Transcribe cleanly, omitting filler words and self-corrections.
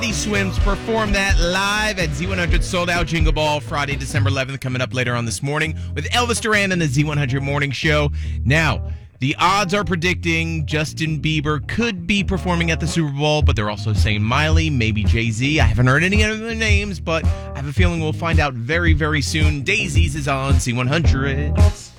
The Swims perform that live at Z100 Sold Out Jingle Ball Friday, December 11th, coming up later on this morning with Elvis Duran and the Z100 Morning Show. Now, the odds are predicting Justin Bieber could be performing at the Super Bowl, but they're also saying Miley, maybe Jay-Z. I haven't heard any other names, but I have a feeling we'll find out very, very soon. Daisies is on Z100.